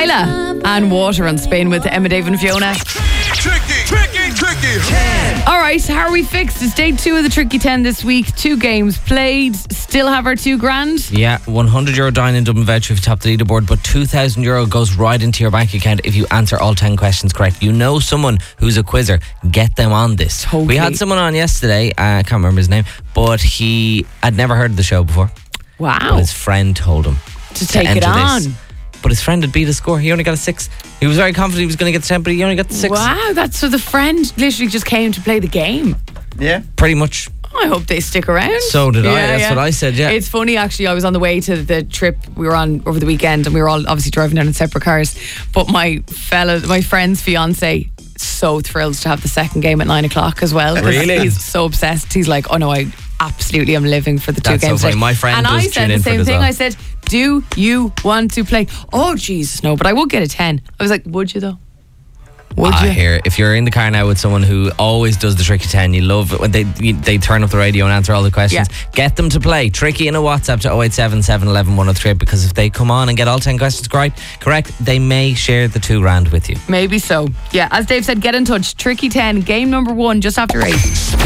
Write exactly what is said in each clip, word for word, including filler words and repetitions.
Kyla and Water on Spain with Emma, Dave and Fiona. Tricky, tricky, tricky. ten. All right, how are we fixed? It's day two of the Tricky ten this week. Two games played. Still have our two grand. Yeah, one hundred euro dine in Dublin voucher if you top the leaderboard, but two thousand euro goes right into your bank account if you answer all ten questions correct. You know someone who's a quizzer. Get them on this. Totally. We had someone on yesterday, uh, I can't remember his name, but he had never heard of the show before. Wow. But his friend told him To take enter it on. this. But his friend had beat his score. He only got a six. He was very confident he was going to get the ten, but he only got the six. Wow, that's so the friend literally just came to play the game. Yeah. Pretty much. I hope they stick around. So did I. That's what I said, yeah. It's funny, actually. I was on the way to the trip we were on over the weekend, and we were all obviously driving down in separate cars. But my fella, my friend's fiance, so thrilled to have the second game at nine o'clock as well. 'Cause Really? He's so obsessed. He's like, oh no, I absolutely am living for the two That's so games. funny. today. My friend and does I tune said in the for it same as thing. well. I said, do you want to play? Oh Jesus, no! But I would get a ten. I was like, would you though? Would I you? hear if you're in the car now with someone who always does the Tricky ten, you love it when they you, they turn up the radio and answer all the questions. Yeah. Get them to play Tricky in a WhatsApp to oh eight seven, seven one one, one oh three, because if they come on and get all ten questions correct, correct, they may share the two grand with you. Maybe so. Yeah, as Dave said, get in touch. Tricky ten, game number one, just after eight.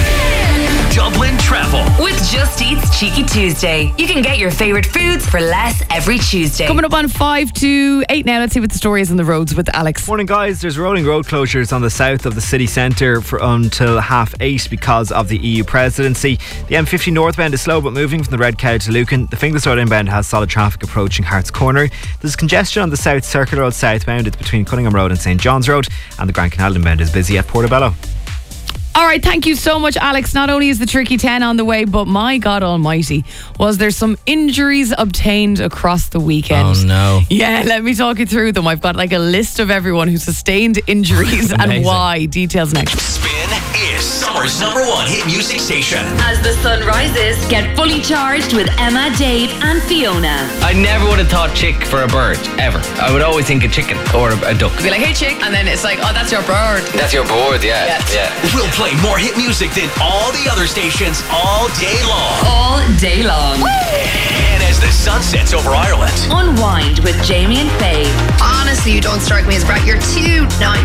Dublin Travel. With Just Eat's Cheeky Tuesday. You can get your favourite foods for less every Tuesday. Coming up on five to eight now. Let's see what the story is on the roads with Alex. Morning, guys. There's rolling road closures on the south of the city centre for until half eight because of the E U presidency. The M fifty northbound is slow but moving from the Red Cow to Lucan. The Finglas Road inbound has solid traffic approaching Hart's Corner. There's congestion on the South Circular Road southbound. It's between Cunningham Road and St John's Road. And the Grand Canal inbound is busy at Portobello. All right, thank you so much, Alex. Not only is the Tricky ten on the way, but my God almighty, was there some injuries obtained across the weekend? Oh no. Yeah, let me talk you through them. I've got like a list of everyone who sustained injuries and Amazing. why. Details next. Spin is summer's number one hit music station. As the sun rises, get fully charged with Emma, Dave and Fiona. I never would have thought chick for a bird, ever. I would always think a chicken or a, a duck. Be like, hey chick, and then it's like, oh, that's your bird. That's your bird, yeah. Yeah. yeah. We'll play more hit music than all the other stations all day long. All day long. And as the sun sets over Ireland, Unwind with Jamie and Faye. Honestly, you don't strike me as bright. You're too nice.